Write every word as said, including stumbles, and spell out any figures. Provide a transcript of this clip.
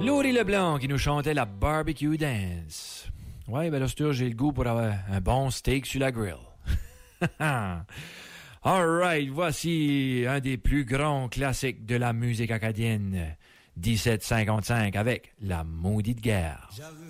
Laurie Leblanc qui nous chantait la Barbecue Dance. Ouais, ben là, c'est sûr, j'ai le goût pour avoir un bon steak sur la grill. Alright, voici un des plus grands classiques de la musique acadienne. dix-sept cinquante-cinq avec La Maudite Guerre. J'avais